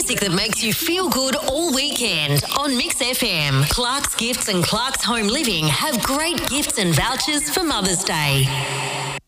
music that makes you feel good all weekend on Mix FM. Clark's Gifts and Clark's Home Living have great gifts and vouchers for Mother's Day.